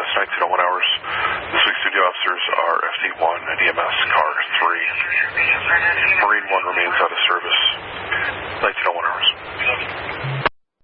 West 1901 hours. This week's duty officers are FD1 and EMS Car 3. Marine 1 remains out of service.